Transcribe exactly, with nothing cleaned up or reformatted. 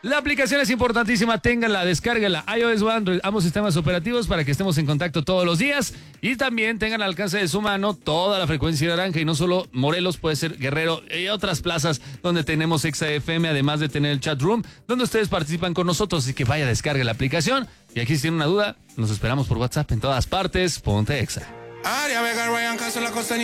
La aplicación es importantísima, ténganla, descárguenla, iOS o Android, ambos sistemas operativos para que estemos en contacto todos los días y también tengan al alcance de su mano toda la frecuencia naranja y no solo Morelos, puede ser Guerrero y otras plazas donde tenemos Exa F M, además de tener el chat room donde ustedes participan con nosotros, así que vaya, descargue la aplicación y aquí si tienen una duda, nos esperamos por WhatsApp en todas partes, ponte Exa.